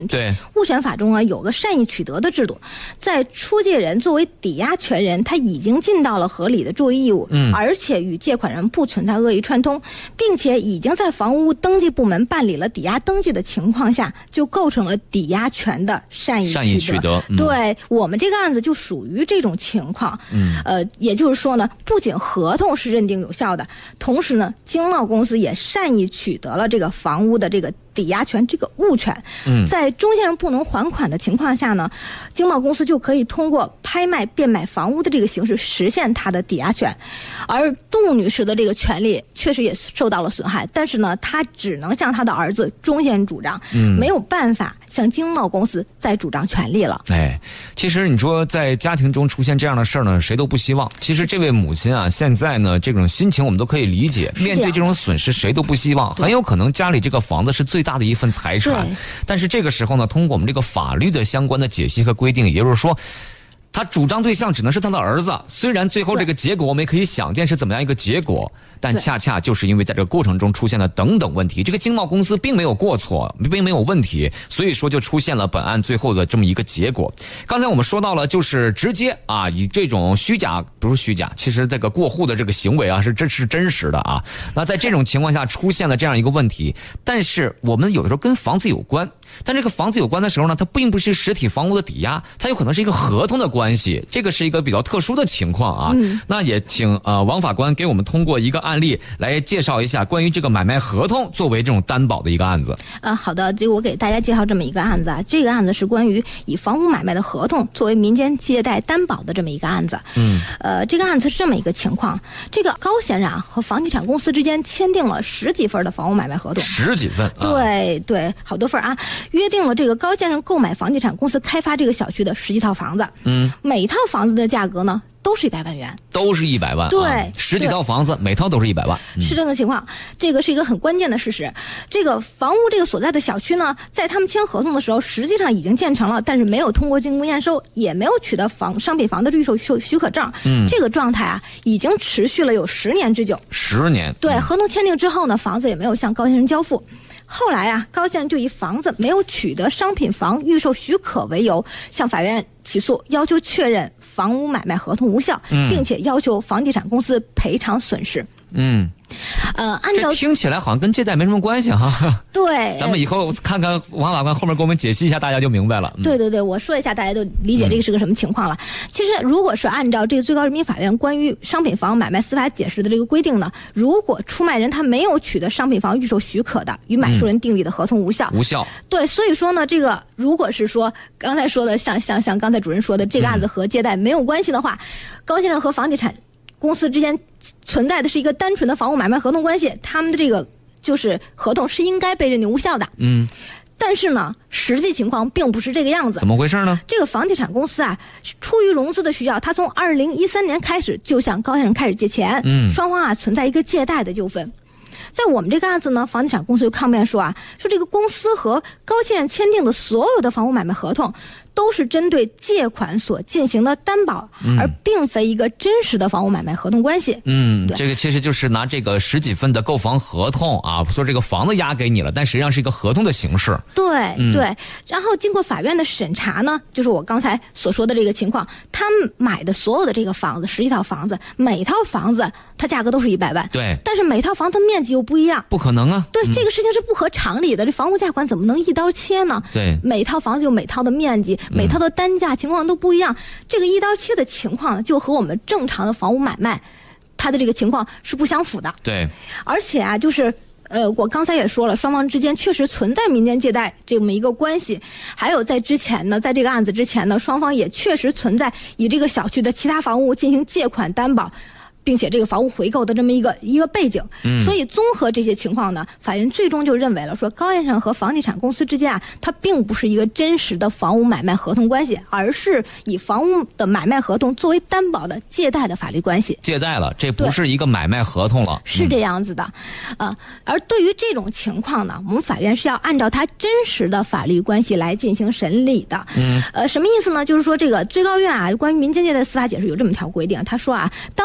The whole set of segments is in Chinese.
对， 物权法中啊有个善意取得的制度，在出借人作为抵押权人，他已经尽到了合理的注意义务，而且与借款人不存在恶意串通，并且已经在房屋登记部门办理了抵押登记的情况下，就构成了抵押权的善意取得。对，我们这个案子就属于这种情况。也就是说呢，不仅合同是认定有效的，同时呢，经贸公司也善意取得了这个房屋的这个抵押权，这个物权。在中间人不能还款的情况下呢，经贸公司就可以通过拍卖变卖房屋的这个形式实现他的抵押权。而杜女士的这个权利确实也受到了损害，但是呢，她只能向她的儿子中先主张，没有办法向经贸公司再主张权利了。 其实你说在家庭中出现这样的事儿呢，谁都不希望。其实这位母亲啊，现在呢这种心情我们都可以理解，面对这种损失谁都不希望，很有可能家里这个房子是最大的一份财产，但是这个时候呢，通过我们这个法律的相关的解析和规定，也就是说他主张对象只能是他的儿子，虽然最后这个结果我们也可以想见是怎么样一个结果，但恰恰就是因为在这个过程中出现了等等问题，这个经贸公司并没有过错，并没有问题，所以说就出现了本案最后的这么一个结果。刚才我们说到了，就是直接啊，以这种虚假，不是虚假，其实这个过户的这个行为啊是真实的啊。那在这种情况下出现了这样一个问题，但是我们有的时候跟房子有关，但这个房子有关的时候呢，它并不是实体房屋的抵押，它有可能是一个合同的关系，这个是一个比较特殊的情况啊。那也请王法官给我们通过一个案例来介绍一下关于这个买卖合同作为这种担保的一个案子。 好的，这个我给大家介绍这么一个案子啊，这个案子是关于以房屋买卖的合同作为民间借贷担保的这么一个案子。这个案子是这么一个情况，这个高先生啊和房地产公司之间签订了10几份的房屋买卖合同 ，10几份， 对，好多份啊，约定了这个高先生购买房地产公司开发这个小区的10几套房子，每套房子的价格呢都是100万元， 都是100万， 对 ，10几套房子每套都是100万， 是这个情况。这个是一个很关键的事实。这个房屋这个所在的小区呢，在他们签合同的时候，实际上已经建成了，但是没有通过经公验收，也没有取得商品房的预售许可证。这个状态啊，已经持续了有10年之久。 10年。 对，合同签订之后呢，房子也没有向高先生交付。后来啊，高先生就以房子没有取得商品房预售许可为由，向法院起诉，要求确认房屋买卖合同无效，并且要求房地产公司赔偿损失。按照这听起来好像跟借贷没什么关系哈。 对， 咱们以后看看王法官后面给我们解析一下，大家就明白了。 对，我说一下，大家都理解这个是个什么情况了。其实，如果是按照这个最高人民法院关于商品房买卖司法解释的这个规定呢，如果出卖人他没有取得商品房预售许可的，与买受人订立的合同无效。无效。对，所以说呢，这个如果是说刚才说的像刚才主任说的，这个案子和借贷没有关系的话，高先生和房地产公司之间存在的是一个单纯的房屋买卖合同关系，他们的这个就是合同是应该被认定无效的。但是呢，实际情况并不是这个样子。怎么回事呢？ 这个房地产公司啊，出于融资的需要，他从2013年开始就向高先生开始借钱，双方啊存在一个借贷的纠纷。在我们这个案子呢，房地产公司就抗辩说这个公司和高先生签订的所有的房屋买卖合同都是针对借款所进行的担保，而并非一个真实的房屋买卖合同关系。 这个其实就是拿这个10几份的购房合同啊，说这个房子押给你了，但实际上是一个合同的形式。对，然后经过法院的审查呢，就是我刚才所说的这个情况，他们买的所有的这个房子，10几套房子，每套房子它价格都是100万。对，但是每套房子面积又不一样。不可能啊。对，这个事情是不合常理的，这房屋价款怎么能一刀切呢？对，每套房子有每套的面积，每套的单价情况都不一样，这个一刀切的情况就和我们正常的房屋买卖它的这个情况是不相符的。对，而且啊，就是我刚才也说了，双方之间确实存在民间借贷这么一个关系，还有在之前呢，在这个案子之前呢，双方也确实存在以这个小区的其他房屋进行借款担保，并且这个房屋回购的这么一个背景。所以综合这些情况呢，法院最终就认为了说，高先生和房地产公司之间啊，它并不是一个真实的房屋买卖合同关系，而是以房屋的买卖合同作为担保的借贷的法律关系。借贷了，这不是一个买卖合同了。是这样子的。而对于这种情况呢，我们法院是要按照它真实的法律关系来进行审理的。什么意思呢？就是说这个最高院啊，关于民间借贷司法解释有这么条规定，他说啊，当事人以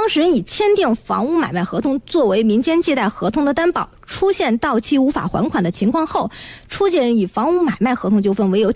签订房屋买卖合同作为民间借贷合同的担保，出现到期无法还款的情况后，出借人以房屋买卖合同纠纷为由